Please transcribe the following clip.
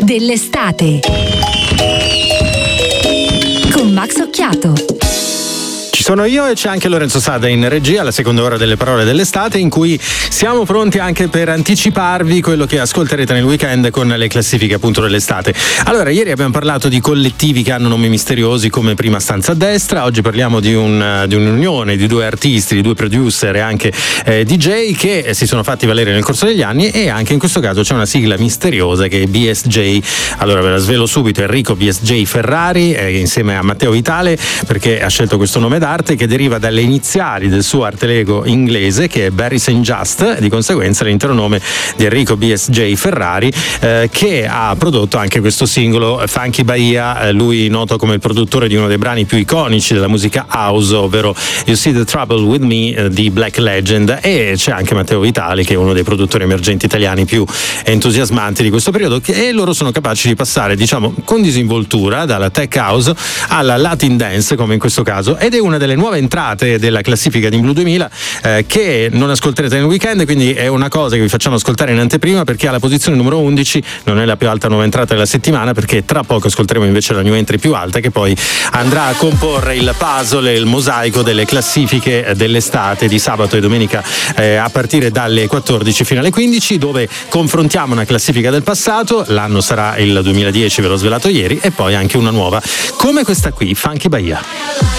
dell'estate con Max Occhiato. Ci sono io e c'è anche Lorenzo Sada in regia, la seconda ora delle parole dell'estate, in cui siamo pronti anche per anticiparvi quello che ascolterete nel weekend con le classifiche appunto dell'estate. Allora, ieri abbiamo parlato di collettivi che hanno nomi misteriosi come Prima Stanza a Destra, oggi parliamo di un'unione di due artisti, di due producer e anche DJ che si sono fatti valere nel corso degli anni, e anche in questo caso c'è una sigla misteriosa che è BSJ. Allora ve la svelo subito: Enrico BSJ Ferrari insieme a Matteo Vitale, perché ha scelto questo nome d'arte che deriva dalle iniziali del suo alter ego inglese, che è Barry St. Just, e di conseguenza l'intero nome di Enrico BSJ Ferrari, che ha prodotto anche questo singolo Funky Bahia, lui noto come il produttore di uno dei brani più iconici della musica house, ovvero You See the Trouble with Me di Black Legend. E c'è anche Matteo Vitale, che è uno dei produttori emergenti italiani più entusiasmanti di questo periodo, e loro sono capaci di passare, diciamo, con disinvoltura dalla tech house alla Latin dance, come in questo caso, ed è una delle nuove entrate della classifica di Blue 2000 che non ascolterete nel weekend, quindi è una cosa che vi facciamo ascoltare in anteprima, perché alla posizione numero 11 non è la più alta nuova entrata della settimana, perché tra poco ascolteremo invece la new entry più alta, che poi andrà a comporre il puzzle e il mosaico delle classifiche dell'estate di sabato e domenica a partire dalle 14 fino alle 15, dove confrontiamo una classifica del passato, l'anno sarà il 2010, ve l'ho svelato ieri, e poi anche una nuova come questa qui, Funky Bahia.